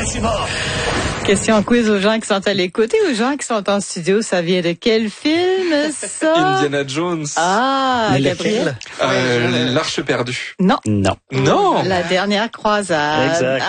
Maximum. Question quiz aux gens qui sont à l'écoute et aux gens qui sont en studio. Ça vient de quel film, ça? Indiana Jones. Ah, Gabriel? L'Arche perdue. Non. Non. La dernière croisade. Exact.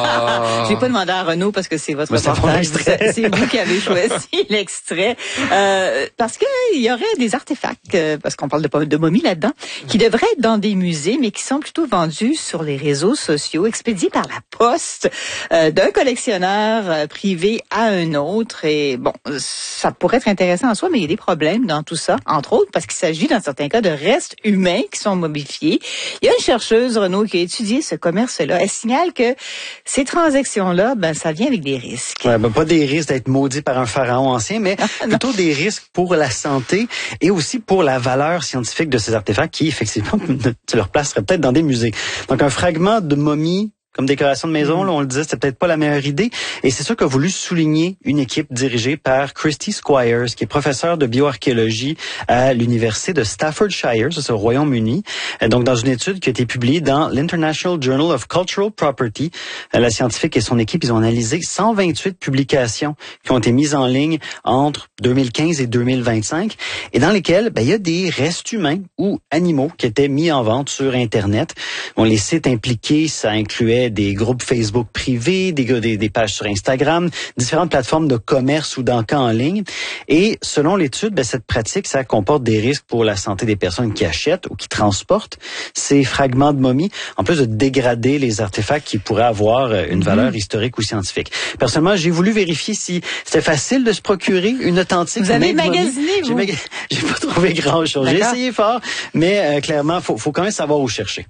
J'ai pas demandé à Renaud parce que c'est votre reportage. C'est vous qui avez choisi l'extrait. Parce que il y aurait des artefacts, parce qu'on parle de momies là-dedans, qui devraient être dans des musées, mais qui sont plutôt vendus sur les réseaux sociaux, expédiés par la poste d'un collectionneur privé à un autre. Et bon, ça pourrait être intéressant en soi, mais il y a des problèmes dans tout ça, entre autres parce qu'il s'agit dans certains cas de restes humains qui sont momifiés. Il y a une chercheuse, Renaud, qui a étudié ce commerce-là. Elle signale que ces transactions-là, ça vient avec des risques. Ouais, pas des risques d'être maudit par un pharaon ancien, mais plutôt des risques pour la santé et aussi pour la valeur scientifique de ces artefacts qui, effectivement, leur placeraient peut-être dans des musées. Donc, un fragment de momie comme décoration de maison, là, on le disait, c'était peut-être pas la meilleure idée. Et c'est ça qu'a voulu souligner une équipe dirigée par Christy Squires, qui est professeure de bioarchéologie à l'université de Staffordshire, ça c'est au Royaume-Uni. Donc, dans une étude qui a été publiée dans l'International Journal of Cultural Property, la scientifique et son équipe, ils ont analysé 128 publications qui ont été mises en ligne entre 2015 et 2025, et dans lesquelles, il y a des restes humains ou animaux qui étaient mis en vente sur Internet. Bon, les sites impliqués, ça incluait des groupes Facebook privés, des pages sur Instagram, différentes plateformes de commerce ou d'encan en ligne. Et selon l'étude, cette pratique, ça comporte des risques pour la santé des personnes qui achètent ou qui transportent ces fragments de momies, en plus de dégrader les artefacts qui pourraient avoir une valeur historique ou scientifique. Personnellement, j'ai voulu vérifier si c'était facile de se procurer une authentique. Vous avez magasiné, vous? J'ai pas trouvé grand-chose. J'ai essayé fort, mais clairement, faut quand même savoir où chercher.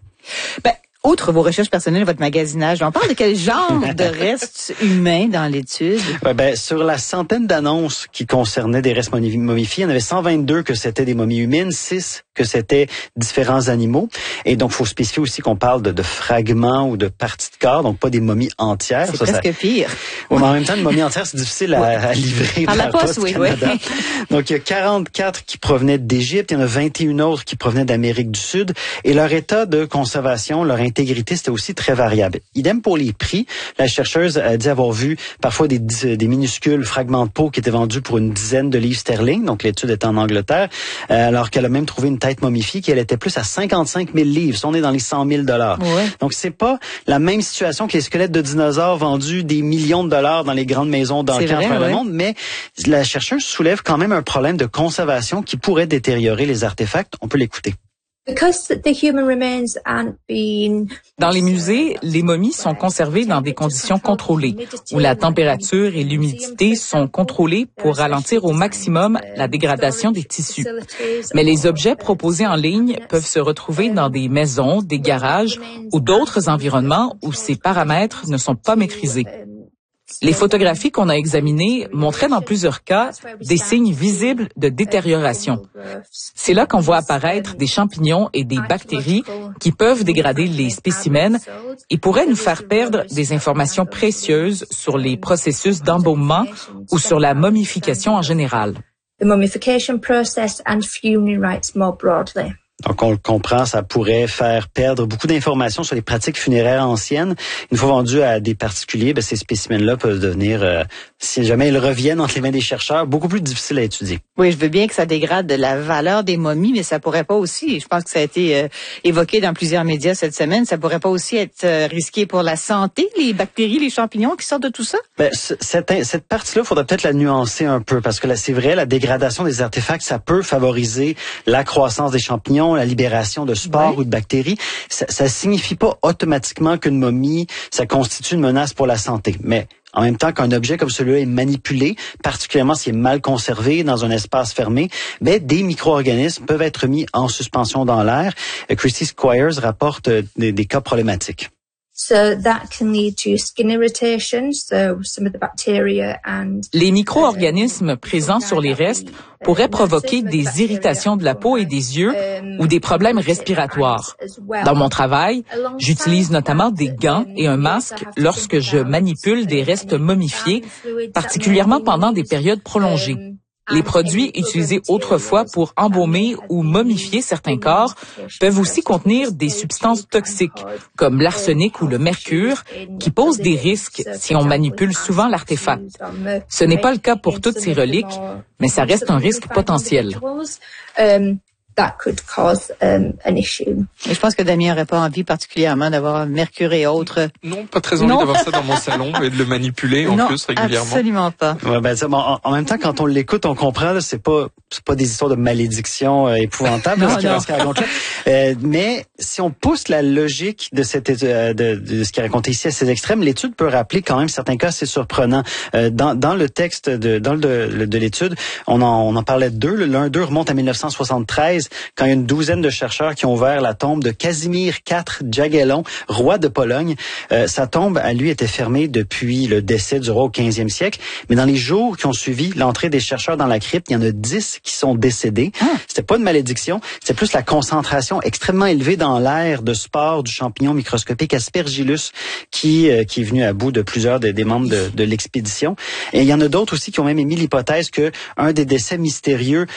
Outre vos recherches personnelles, votre magasinage, on parle de quel genre de restes humains dans l'étude? Sur la centaine d'annonces qui concernaient des restes momifiés, il y en avait 122 que c'était des momies humaines, 6 que c'était différents animaux. Et donc, faut spécifier aussi qu'on parle de fragments ou de parties de corps, donc pas des momies entières. C'est presque pire. Oui, mais en même temps, une momie entière, c'est difficile à livrer par la Poste Canada. Donc, il y a 44 qui provenaient d'Égypte, il y en a 21 autres qui provenaient d'Amérique du Sud. Et leur état de conservation, leur intégrité, c'était aussi très variable. Idem pour les prix. La chercheuse a dit avoir vu parfois des minuscules fragments de peau qui étaient vendus pour une dizaine de livres sterling. Donc, l'étude était en Angleterre. Alors qu'elle a même trouvé une tête momifiée qui, elle, était plus à 55 000 livres. Ça, on est dans les 100 000 $. Ouais. Donc, c'est pas la même situation que les squelettes de dinosaures vendus des millions de dollars dans les grandes maisons d'encan à travers le monde. Mais la chercheuse soulève quand même un problème de conservation qui pourrait détériorer les artefacts. On peut l'écouter. Dans les musées, les momies sont conservées dans des conditions contrôlées, où la température et l'humidité sont contrôlées pour ralentir au maximum la dégradation des tissus. Mais les objets proposés en ligne peuvent se retrouver dans des maisons, des garages ou d'autres environnements où ces paramètres ne sont pas maîtrisés. Les photographies qu'on a examinées montraient dans plusieurs cas des signes visibles de détérioration. C'est là qu'on voit apparaître des champignons et des bactéries qui peuvent dégrader les spécimens et pourraient nous faire perdre des informations précieuses sur les processus d'embaumement ou sur la momification en général. Donc, on le comprend, ça pourrait faire perdre beaucoup d'informations sur les pratiques funéraires anciennes. Une fois vendus à des particuliers, ces spécimens-là peuvent devenir, si jamais ils reviennent entre les mains des chercheurs, beaucoup plus difficiles à étudier. Oui, je veux bien que ça dégrade la valeur des momies, mais ça pourrait pas aussi, je pense que ça a été évoqué dans plusieurs médias cette semaine, ça pourrait pas aussi être risqué pour la santé, les bactéries, les champignons qui sortent de tout ça? Cette partie-là, il faudrait peut-être la nuancer un peu, parce que là, c'est vrai, la dégradation des artefacts, ça peut favoriser la croissance des champignons, la libération de spores ou de bactéries. Ça signifie pas automatiquement qu'une momie, ça constitue une menace pour la santé. Mais en même temps qu'un objet comme celui-là est manipulé, particulièrement s'il est mal conservé dans un espace fermé, des micro-organismes peuvent être mis en suspension dans l'air. Christy Squires rapporte des cas problématiques. Les micro-organismes présents sur les restes pourraient provoquer des irritations de la peau et des yeux ou des problèmes respiratoires. Dans mon travail, j'utilise notamment des gants et un masque lorsque je manipule des restes momifiés, particulièrement pendant des périodes prolongées. Les produits utilisés autrefois pour embaumer ou momifier certains corps peuvent aussi contenir des substances toxiques, comme l'arsenic ou le mercure, qui posent des risques si on manipule souvent l'artefact. Ce n'est pas le cas pour toutes ces reliques, mais ça reste un risque potentiel. That could cause an issue. Et je pense que Damien n'aurait pas envie particulièrement d'avoir mercure et autres. Non, pas très envie d'avoir ça dans mon salon et de le manipuler en plus régulièrement. Absolument pas. Ouais, ben, en même temps, quand on l'écoute, on comprend, là, c'est pas des histoires de malédiction épouvantables, non, ce qu'il raconte là. Mais si on pousse la logique de cette de ce qu'il racontait ici à ces extrêmes, l'étude peut rappeler quand même certains cas assez surprenants. Dans le texte de l'étude, on en parlait de deux. L'un d'eux remonte à 1973. Quand il y a une douzaine de chercheurs qui ont ouvert la tombe de Casimir IV Jagellon, roi de Pologne. Sa tombe, à lui, était fermée depuis le décès du roi au 15e siècle. Mais dans les jours qui ont suivi l'entrée des chercheurs dans la crypte, il y en a 10 qui sont décédés. C'était pas une malédiction, c'était plus la concentration extrêmement élevée dans l'air de spores du champignon microscopique Aspergillus qui est venu à bout de plusieurs des membres de l'expédition. Et il y en a d'autres aussi qui ont même émis l'hypothèse que un des décès mystérieux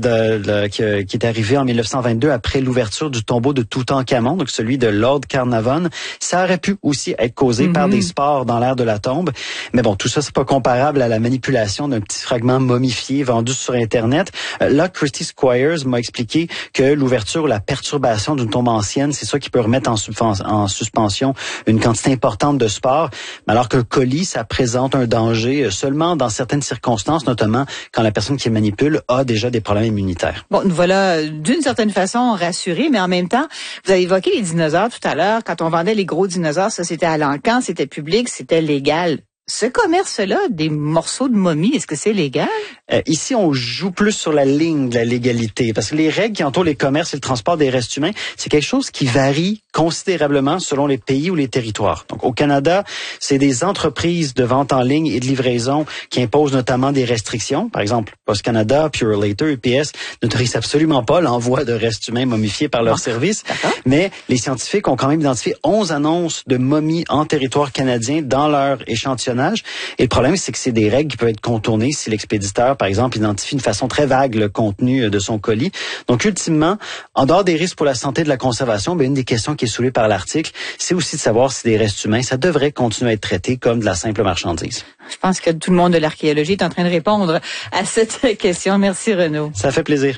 qui est arrivé en 1922 après l'ouverture du tombeau de Toutankhamon, donc celui de Lord Carnarvon, ça aurait pu aussi être causé par des spores dans l'air de la tombe. Mais bon, tout ça, c'est pas comparable à la manipulation d'un petit fragment momifié vendu sur Internet. Là, Christy Squires m'a expliqué que l'ouverture ou la perturbation d'une tombe ancienne, c'est ça qui peut remettre en suspension une quantité importante de spores, alors qu'un colis, ça présente un danger seulement dans certaines circonstances, notamment quand la personne qui le manipule a déjà des problèmes immunitaires. Bon, nous voilà d'une certaine façon rassurés, mais en même temps, vous avez évoqué les dinosaures tout à l'heure. Quand on vendait les gros dinosaures, ça c'était à l'encan, c'était public, c'était légal. Ce commerce-là, des morceaux de momies, est-ce que c'est légal? Ici, on joue plus sur la ligne de la légalité, parce que les règles qui entourent les commerces et le transport des restes humains, c'est quelque chose qui varie considérablement selon les pays ou les territoires. Donc, au Canada, c'est des entreprises de vente en ligne et de livraison qui imposent notamment des restrictions. Par exemple, Post Canada, Purolator, UPS n'autorisent absolument pas l'envoi de restes humains momifiés par leur service. Mais les scientifiques ont quand même identifié 11 annonces de momies en territoire canadien dans leur échantillonnage. Et le problème, c'est que c'est des règles qui peuvent être contournées si l'expéditeur, par exemple, identifie de façon très vague le contenu de son colis. Donc, ultimement, en dehors des risques pour la santé de la conservation, une des questions qui est soulevée par l'article, c'est aussi de savoir si des restes humains, ça devrait continuer à être traité comme de la simple marchandise. Je pense que tout le monde de l'archéologie est en train de répondre à cette question. Merci, Renaud. Ça fait plaisir.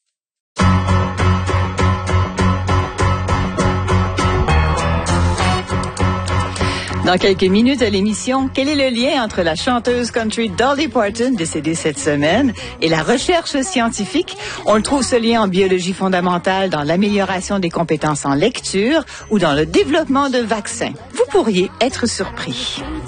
Dans quelques minutes à l'émission, quel est le lien entre la chanteuse country Dolly Parton, décédée cette semaine, et la recherche scientifique? On le trouve ce lien en biologie fondamentale, dans l'amélioration des compétences en lecture ou dans le développement de vaccins. Vous pourriez être surpris.